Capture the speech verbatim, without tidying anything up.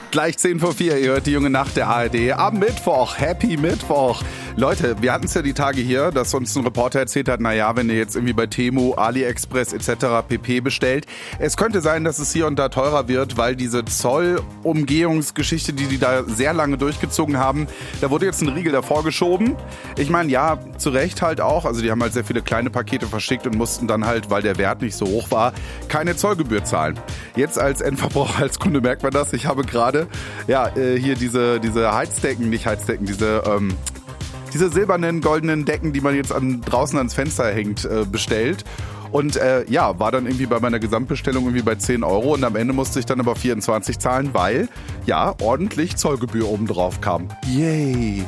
Gleich zehn vor vier, ihr hört die junge Nacht der A R D am Mittwoch. Happy Mittwoch. Leute, wir hatten es ja die Tage hier, dass uns ein Reporter erzählt hat, naja, wenn ihr jetzt irgendwie bei Temu, AliExpress et cetera pp. Bestellt, es könnte sein, dass es hier und da teurer wird, weil diese Zollumgehungsgeschichte, die die da sehr lange durchgezogen haben, da wurde jetzt ein Riegel davor geschoben. Ich meine, ja, zu Recht halt auch. Also die haben halt sehr viele kleine Pakete verschickt und mussten dann halt, weil der Wert nicht so hoch war, keine Zollgebühr zahlen. Jetzt als Endverbraucher, als Kunde merkt man das. Ich habe gerade ja hier diese, diese Heizdecken, nicht Heizdecken, diese... Ähm, diese silbernen, goldenen Decken, die man jetzt an, draußen ans Fenster hängt, äh, bestellt. Und äh, ja, war dann irgendwie bei meiner Gesamtbestellung irgendwie bei zehn Euro und am Ende musste ich dann aber vierundzwanzig zahlen, weil ja ordentlich Zollgebühr obendrauf kam. Yay!